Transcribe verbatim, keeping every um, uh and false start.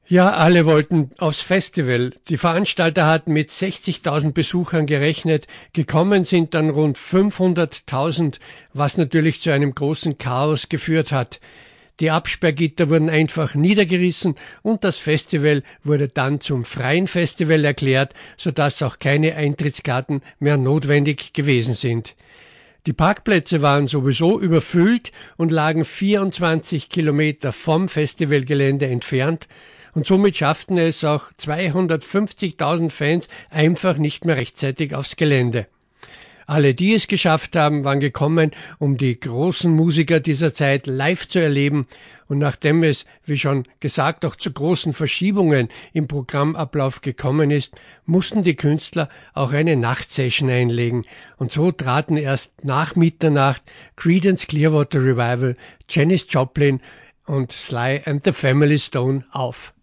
Ja, alle wollten aufs Festival. Die Veranstalter hatten mit sechzigtausend Besuchern gerechnet. Gekommen sind dann rund fünfhunderttausend, was natürlich zu einem großen Chaos geführt hat. Die Absperrgitter wurden einfach niedergerissen und das Festival wurde dann zum freien Festival erklärt, sodass auch keine Eintrittskarten mehr notwendig gewesen sind. Die Parkplätze waren sowieso überfüllt und lagen vierundzwanzig Kilometer vom Festivalgelände entfernt. Und somit schafften es auch zweihundertfünfzigtausend Fans einfach nicht mehr rechtzeitig aufs Gelände. Alle, die es geschafft haben, waren gekommen, um die großen Musiker dieser Zeit live zu erleben. Und nachdem es, wie schon gesagt, auch zu großen Verschiebungen im Programmablauf gekommen ist, mussten die Künstler auch eine Nachtsession einlegen. Und so traten erst nach Mitternacht Creedence Clearwater Revival, Janis Joplin und Sly and the Family Stone auf.